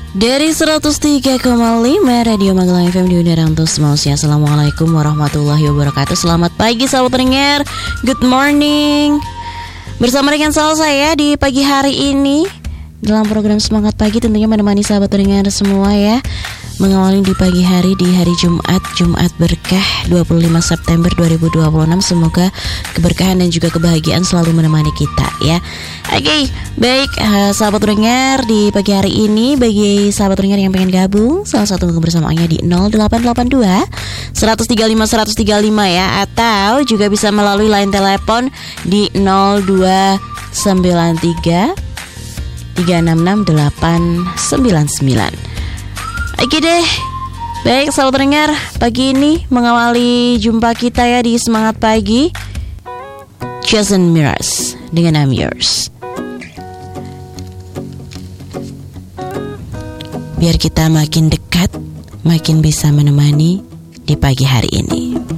Dari 103,5 Radio Magelang FM di Unira untuk semua. Assalamualaikum warahmatullahi wabarakatuh. Selamat pagi sahabat pendengar. Good morning. Bersama dengan saya di pagi hari ini dalam program Semangat Pagi, tentunya menemani sahabat pendengar semua ya. Mengawali di pagi hari, di hari Jumat berkah 25 September 2026. Semoga keberkahan dan juga kebahagiaan selalu menemani kita ya. Oke, baik sahabat pendengar, di pagi hari ini bagi sahabat pendengar yang pengen gabung, salah satu kebersamaannya di 0882 135 135 ya, atau juga bisa melalui line telepon di 0293 366 899. Oke deh, baik sahabat pendengar, pagi ini mengawali jumpa kita ya di Semangat Pagi, Jason Mraz dengan I'm Yours. Biar kita makin dekat, makin bisa menemani di pagi hari ini.